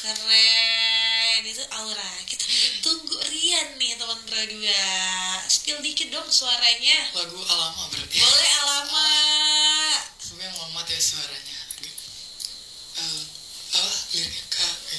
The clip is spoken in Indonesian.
keren. Itu Aura. Kita tunggu Rian nih teman-teman berdua. Spill dikit dong suaranya. Lagu Alama berarti. Boleh Alamat.